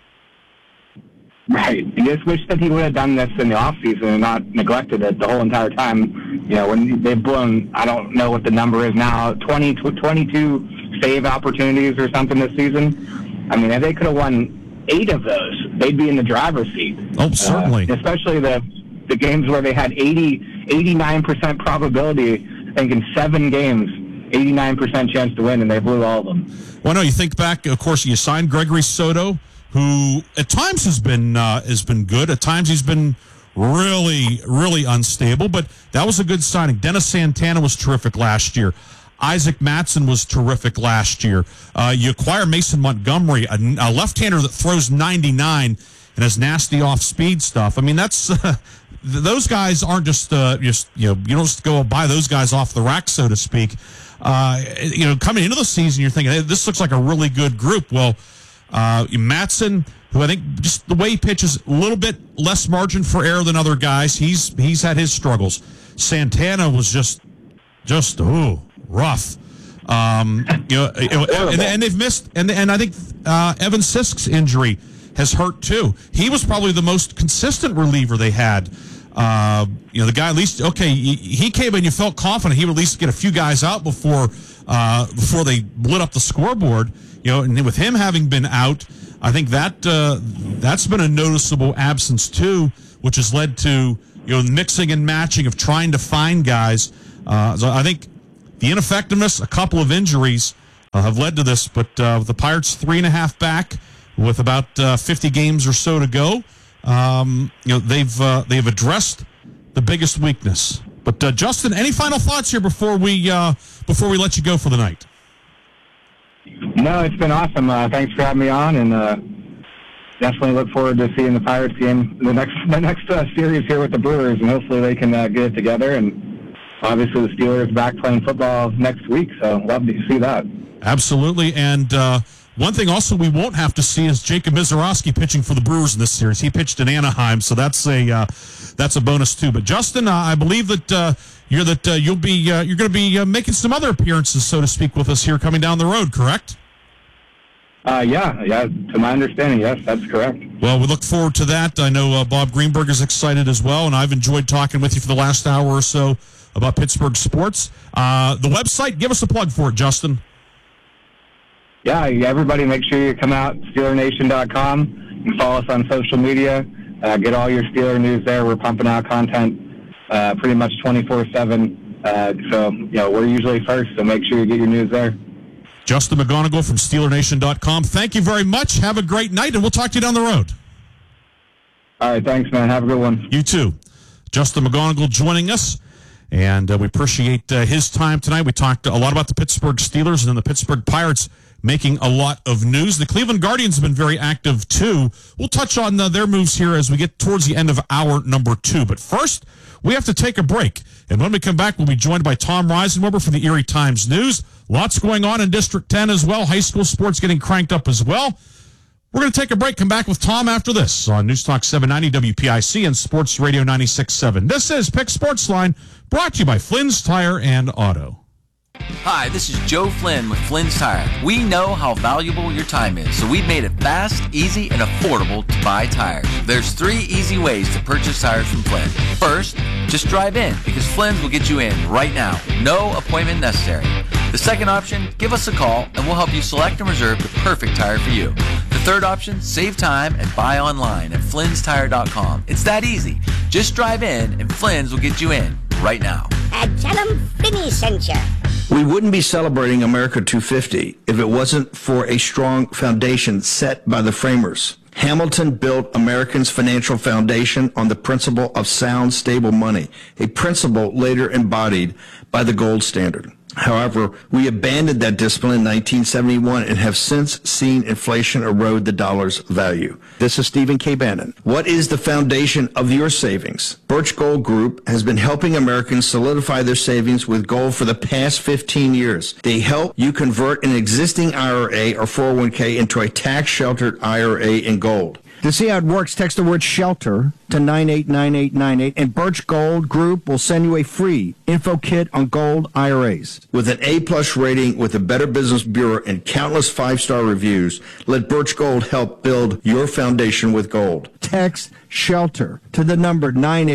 Right. I just wish that he would have done this in the offseason and not neglected it the whole entire time. You know, when they've blown, I don't know what the number is now, 22 save opportunities or something this season. I mean, if they could have won 8 of those, they'd be in the driver's seat. Oh, certainly. Especially the games where they had 89% probability, I think in 7 games, 89% chance to win, and they blew all of them. Well, no, you think back, of course, you signed Gregory Soto, who at times has been good. At times he's been really, really unstable, but that was a good signing. Dennis Santana was terrific last year. Isaac Matson was terrific last year. You acquire Mason Montgomery, a left-hander that throws 99 and has nasty off-speed stuff. I mean, that's those guys aren't just you don't just go buy those guys off the rack, so to speak. Coming into the season, you're thinking, hey, this looks like a really good group. Well, Matson, who I think just the way he pitches, a little bit less margin for error than other guys. He's had his struggles. Santana was just rough. And they've missed, and I think Evan Sisk's injury has hurt too. He was probably the most consistent reliever they had. The guy, at least, okay, he came in, you felt confident he would at least get a few guys out before before they lit up the scoreboard. And with him having been out, I think that's been a noticeable absence too, which has led to mixing and matching of trying to find guys. So I think the ineffectiveness, a couple of injuries have led to this. But the Pirates 3.5 back with about 50 games or so to go, they've addressed the biggest weakness. But Justin, any final thoughts here before we let you go for the night? No, it's been awesome. Thanks for having me on, and definitely look forward to seeing the Pirates game the next series here with the Brewers, and hopefully they can get it together. And obviously the Steelers back playing football next week, so love to see that. Absolutely, and one thing also we won't have to see is Jacob Mizorowski pitching for the Brewers in this series. He pitched in Anaheim, so that's a bonus too. But Justin, I believe that you're going to be making some other appearances, so to speak, with us here coming down the road. Correct? Yeah. To my understanding, yes, that's correct. Well, we look forward to that. I know Bob Greenberg is excited as well, and I've enjoyed talking with you for the last hour or so about Pittsburgh sports. The website, give us a plug for it, Justin. Yeah, everybody make sure you come out, SteelerNation.com. You can follow us on social media. Get all your Steeler news there. We're pumping out content pretty much 24/7. So, we're usually first, so make sure you get your news there. Justin McGonigal from SteelerNation.com. Thank you very much. Have a great night, and we'll talk to you down the road. All right, thanks, man. Have a good one. You too. Justin McGonigal joining us, and we appreciate his time tonight. We talked a lot about the Pittsburgh Steelers and then the Pittsburgh Pirates making a lot of news. The Cleveland Guardians have been very active, too. We'll touch on their moves here as we get towards the end of hour number 2. But first, we have to take a break. And when we come back, we'll be joined by Tom Reisenweber from the Erie Times News. Lots going on in District 10 as well. High school sports getting cranked up as well. We're going to take a break. Come back with Tom after this on News Talk 790 WPIC and Sports Radio 96.7. This is Pick Sports Line, brought to you by Flynn's Tire and Auto. Hi, this is Joe Flynn with Flynn's Tire. We know how valuable your time is, so we've made it fast, easy, and affordable to buy tires. There's 3 easy ways to purchase tires from Flynn. First, just drive in, because Flynn's will get you in right now. No appointment necessary. The second option, give us a call, and we'll help you select and reserve the perfect tire for you. The third option, save time and buy online at Flynn'sTire.com. It's that easy. Just drive in, and Flynn's will get you in right now. Tell them Finney sent you. We wouldn't be celebrating America 250 if it wasn't for a strong foundation set by the framers. Hamilton built Americans' financial foundation on the principle of sound, stable money, a principle later embodied by the gold standard. However, we abandoned that discipline in 1971 and have since seen inflation erode the dollar's value. This is Stephen K. Bannon. What is the foundation of your savings? Birch Gold Group has been helping Americans solidify their savings with gold for the past 15 years. They help you convert an existing IRA or 401k into a tax-sheltered IRA in gold. To see how it works, text the word SHELTER to 989898, and Birch Gold Group will send you a free info kit on gold IRAs. With an A-plus rating with the Better Business Bureau and countless 5-star reviews, let Birch Gold help build your foundation with gold. Text SHELTER to the number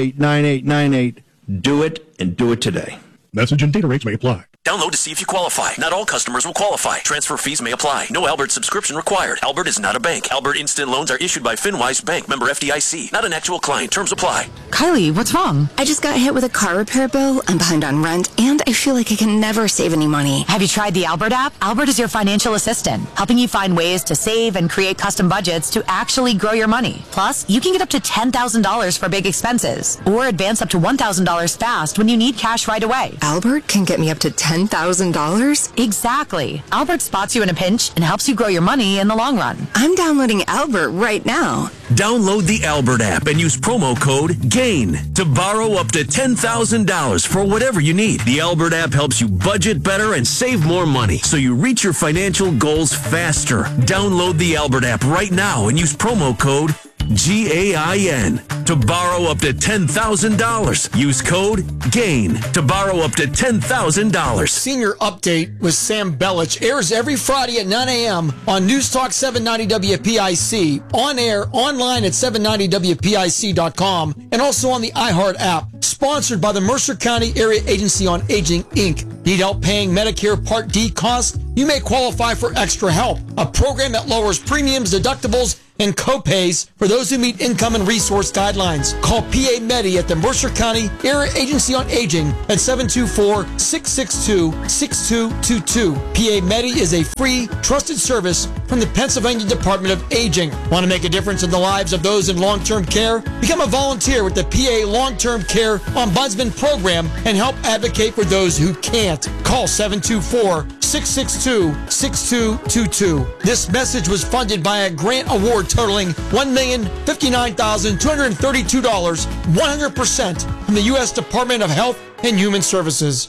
989898. Do it, and do it today. Message and data rates may apply. Download to see if you qualify. Not all customers will qualify. Transfer fees may apply. No Albert subscription required. Albert is not a bank. Albert Instant Loans are issued by FinWise Bank, member FDIC. Not an actual client. Terms apply. Kylie, what's wrong? I just got hit with a car repair bill. I'm behind on rent, and I feel like I can never save any money. Have you tried the Albert app? Albert is your financial assistant, helping you find ways to save and create custom budgets to actually grow your money. Plus, you can get up to $10,000 for big expenses, or advance up to $1,000 fast when you need cash right away. Albert can get me up to $10,000? Exactly. Albert spots you in a pinch and helps you grow your money in the long run. I'm downloading Albert right now. Download the Albert app and use promo code GAIN to borrow up to $10,000 for whatever you need. The Albert app helps you budget better and save more money so you reach your financial goals faster. Download the Albert app right now and use promo code GAIN to borrow up to $10,000. Use code GAIN to borrow up to $10,000. Senior Update with Sam Belich airs every Friday at 9 a.m. on News Talk 790 WPIC, on air, online at 790WPIC.com, and also on the iHeart app. Sponsored by the Mercer County Area Agency on Aging, Inc. Need help paying Medicare Part D costs? You may qualify for Extra Help, a program that lowers premiums, deductibles, and co-pays for those who meet income and resource guidelines. Call PA Medi at the Mercer County Area Agency on Aging at 724-662-6222. PA Medi is a free, trusted service from the Pennsylvania Department of Aging. Want to make a difference in the lives of those in long-term care? Become a volunteer with the PA Long-Term Care Ombudsman Program and help advocate for those who can't. Call 724-662-6222. This message was funded by a grant award totaling $1,059,232, 100% from the U.S. Department of Health and Human Services.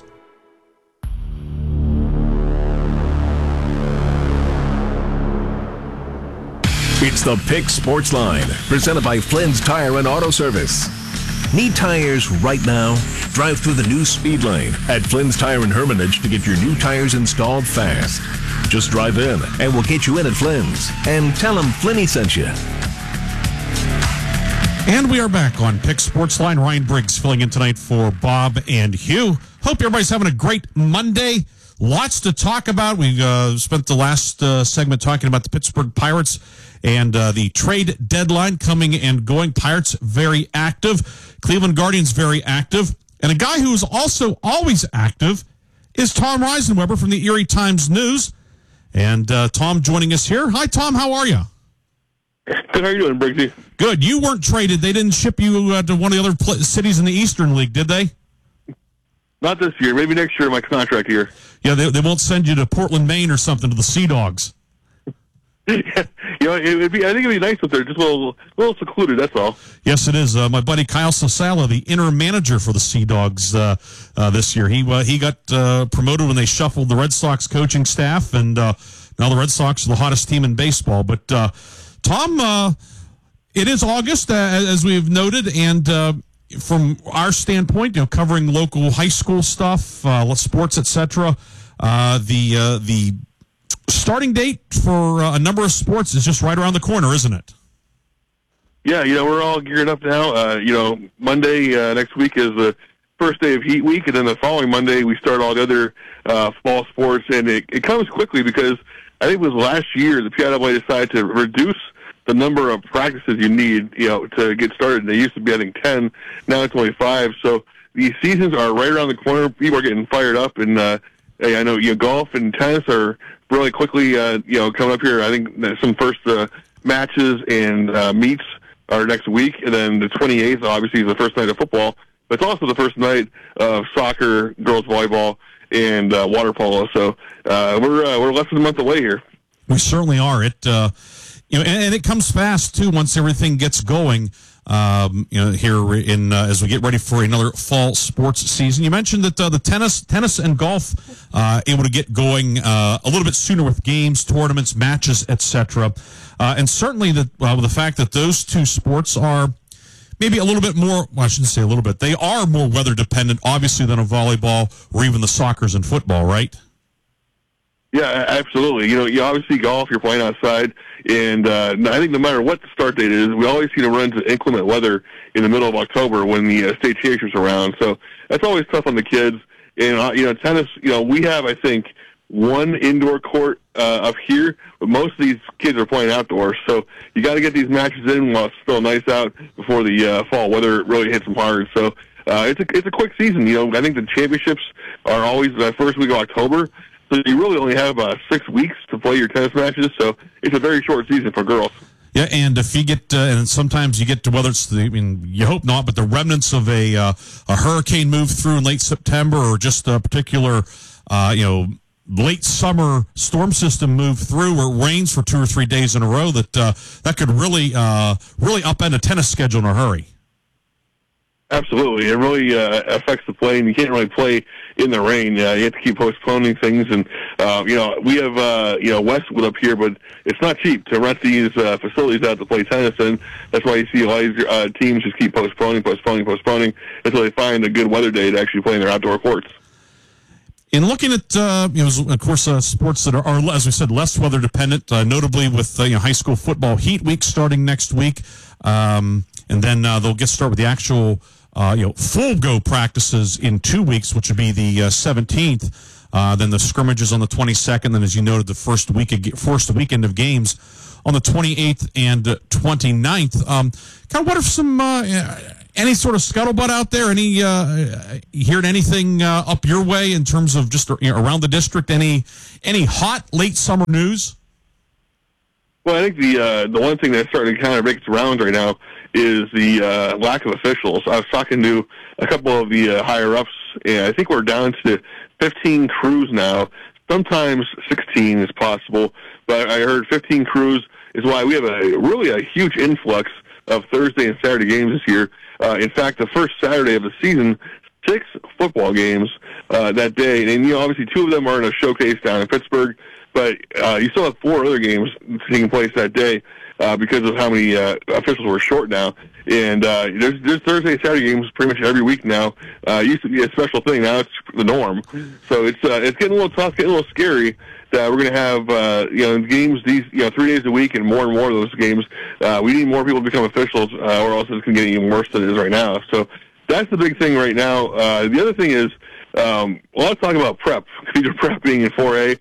It's the Pick Sports Line, presented by Flynn's Tire and Auto Service. Need tires right now? Drive through the new speed lane at Flynn's Tire and Hermitage to get your new tires installed fast. Just drive in and we'll get you in at Flynn's. And tell them Flinny sent you. And we are back on Pick Sports Line. Ryan Briggs filling in tonight for Bob and Hugh. Hope everybody's having a great Monday. Lots to talk about. We spent the last segment talking about the Pittsburgh Pirates and the trade deadline coming and going. Pirates very active. Cleveland Guardians very active. And a guy who is also always active is Tom Reisenweber from the Erie Times News. And Tom joining us here. Hi, Tom. How are you? Good. How are you doing, Briggsy? Good. You weren't traded. They didn't ship you to one of the other cities in the Eastern League, did they? Not this year. Maybe next year, my contract year. Yeah, they won't send you to Portland, Maine or something to the Sea Dogs. Yeah, it'd be. I think it'd be nice up there, just a little secluded. That's all. Yes, it is. My buddy Kyle Sasala, the interim manager for the Sea Dogs this year, he got promoted when they shuffled the Red Sox coaching staff, and now the Red Sox are the hottest team in baseball. But Tom, it is August, as we've noted, and from our standpoint, covering local high school stuff, sports, etc. The starting date for a number of sports is just right around the corner, isn't it? Yeah, we're all geared up now. Monday next week is the first day of Heat Week, and then the following Monday we start all the other fall sports, and it comes quickly because I think it was last year the PIAA decided to reduce the number of practices you need, to get started. They used to be, I think, 10. Now it's only 5. So these seasons are right around the corner. People are getting fired up, and I know golf and tennis are really quickly, coming up here. I think some first matches and meets are next week, and then the 28th obviously is the first night of football. But it's also the first night of soccer, girls volleyball, and water polo. So we're less than a month away here. We certainly are. And it comes fast too once everything gets going. Here in as we get ready for another fall sports season. You mentioned that the tennis and golf able to get going a little bit sooner with games, tournaments, matches, etc. And certainly the fact that those two sports are maybe a little bit more. Well, I shouldn't say a little bit. They are more weather dependent, obviously, than a volleyball or even the soccers and football, right? Yeah, absolutely. You obviously golf, you're playing outside, and I think no matter what the start date is, we always seem to run into inclement weather in the middle of October when the state championships are around. So that's always tough on the kids. And, tennis, we have, I think, one indoor court up here, but most of these kids are playing outdoors. So you got to get these matches in while it's still nice out before the fall weather really hits them hard. So it's a quick season. I think the championships are always the first week of October. So you really only have 6 weeks to play your tennis matches, so it's a very short season for girls. Yeah, and if you get, and sometimes you get to whether it's you hope not, but the remnants of a hurricane move through in late September, or just a particular, late summer storm system move through, or it rains for 2 or 3 days in a row, that could really upend a tennis schedule in a hurry. Absolutely. It really affects the play, and you can't really play in the rain. You have to keep postponing things. And, we have, Westwood up here, but it's not cheap to rent these facilities out to play tennis. And that's why you see a lot of these teams just keep postponing until they find a good weather day to actually play in their outdoor courts. In looking at, of course, sports that are, as we said, less weather dependent, notably with high school football Heat Week starting next week. And then they'll get started with the actual full go practices in 2 weeks, which would be the 17th. Then the scrimmages on the 22nd. Then, as you noted, the first weekend of games on the 28th and 29th. Kind of what are some any sort of scuttlebutt out there? Any hearing anything up your way in terms of just around the district? Any hot late summer news? Well, I think the one thing that's starting to kind of make its rounds right now is the lack of officials. I was talking to a couple of the higher-ups, and I think we're down to 15 crews now. Sometimes 16 is possible, but I heard 15 crews is why we have a huge influx of Thursday and Saturday games this year. In fact, the first Saturday of the season, 6 football games that day. And, obviously 2 of them are in a showcase down in Pittsburgh, but you still have 4 other games taking place that day because of how many officials were short now. And there's Thursday, Saturday games pretty much every week now. It used to be a special thing. Now it's the norm. So it's getting a little tough, getting a little scary that we're going to have games these 3 days a week and more of those games. We need more people to become officials, or else it's going to get even worse than it is right now. So that's the big thing right now. The other thing is a lot of talk about prep. Collegiate prep being in 4A.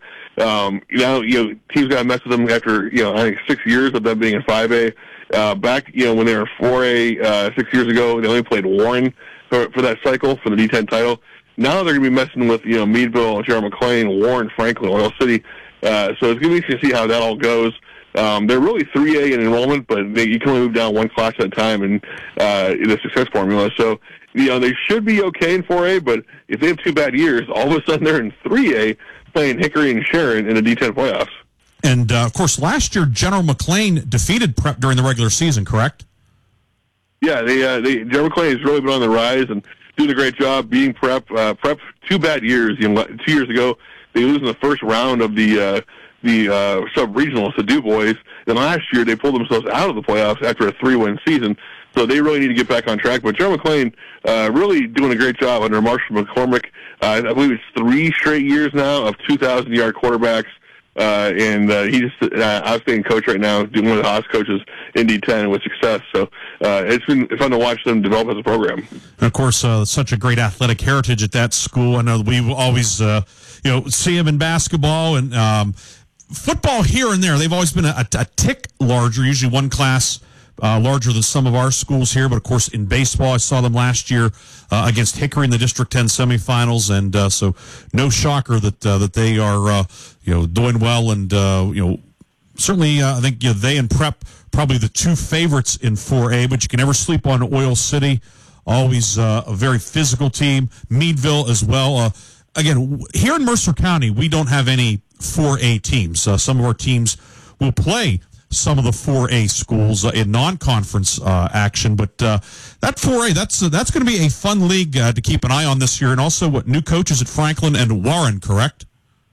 Teams got to mess with them after I think 6 years of them being in 5A. Back when they were 4A 6 years ago, they only played Warren for that cycle for the D10 title. Now they're going to be messing with Meadville, Gerald McLean, Warren, Franklin, Oil City. So it's going to be interesting to see how that all goes. They're really 3A in enrollment, but you can only move down one class at a time in the success formula. So they should be okay in 4A, but if they have 2 bad years, all of a sudden they're in 3A playing Hickory and Sharon in the D10 playoffs. And, of course, last year, General McLean defeated Prep during the regular season, correct? Yeah, General McLean has really been on the rise and doing a great job beating Prep. Prep 2 bad years. 2 years ago, they lose in the first round of the sub-regionals to Du Bois. Then last year, they pulled themselves out of the playoffs after a 3-win season. So they really need to get back on track. But General McLean really doing a great job under Marshall McCormick. I believe it's 3 straight years now of 2,000-yard quarterbacks. And he's an outstanding coach right now, doing one of the hottest coaches in D10 with success. So it's been fun to watch them develop as a program. And of course, such a great athletic heritage at that school. I know we always, see him in basketball and football here and there. They've always been a tick larger, usually one class larger than some of our schools here. But of course, in baseball, I saw them last year against Hickory in the District 10 semifinals, and so no shocker that they are doing well. And certainly I think they and Prep probably the 2 favorites in 4A. But you can never sleep on Oil City, always a very physical team. Meadville as well. Again, here in Mercer County, we don't have any 4A teams. Some of our teams will play some of the 4A schools in non-conference action, but that 4A, that's going to be a fun league to keep an eye on this year. And also, new coaches at Franklin and Warren, correct?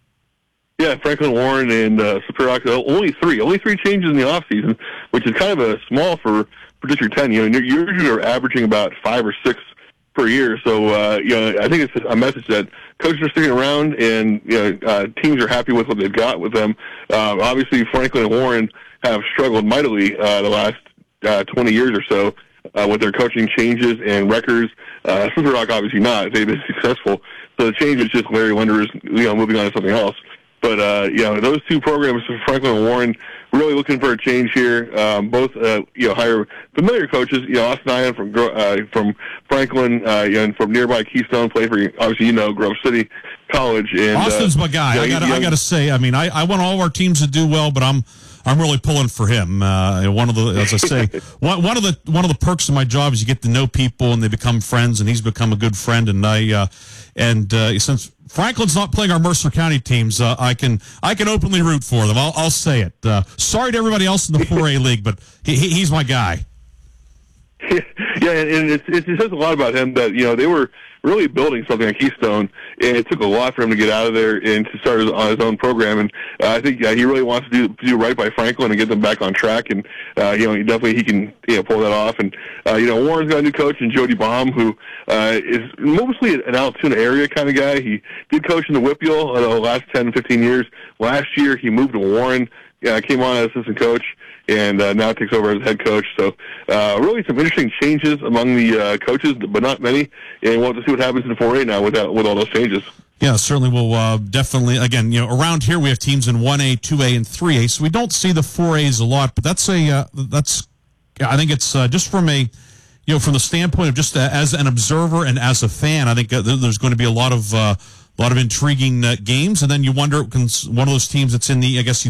Yeah, Franklin, Warren, and Superior. Only three changes in the off season, which is kind of a small for District 10. Usually are averaging about 5 or 6 per year. So I think it's a message that coaches are sticking around, and teams are happy with what they've got with them. Obviously, Franklin and Warren have struggled mightily the last 20 years or so with their coaching changes and records. Slippery Rock, obviously not. They've been successful. So the change is just Larry Wenders, moving on to something else. But, those 2 programs, Franklin and Warren, really looking for a change here. Both, hire familiar coaches. Austin Ian from Franklin, and from nearby Keystone, play for, obviously, Grove City College. And Austin's my guy. I got to say, I want all of our teams to do well, but I'm really pulling for him. One of the, as I say, one of the perks of my job is you get to know people and they become friends, and he's become a good friend. And since Franklin's not playing our Mercer County teams, I can openly root for them. I'll say it. Sorry to everybody else in the 4A league, but he's my guy. Yeah, and it says a lot about him that they were really building something at Keystone, and it took a lot for him to get out of there and to start on his own program. And I think he really wants to do right by Franklin and get them back on track. And he can pull that off. And Warren's got a new coach in Jody Baum, who is mostly an Altoona area kind of guy. He did coach in the Whippeal the last 10, 15 years. Last year he moved to Warren. Came on as assistant coach, and now takes over as head coach. So really some interesting changes among the coaches, but not many. And we'll have to see what happens in 4A now with all those changes. Yeah, certainly will definitely. Again, around here we have teams in 1A, 2A, and 3A, so we don't see the 4As a lot. But that's I think it's just from a, from the standpoint of just as an observer and as a fan, I think there's going to be a lot of intriguing games. And then you wonder, one of those teams that's in the, I guess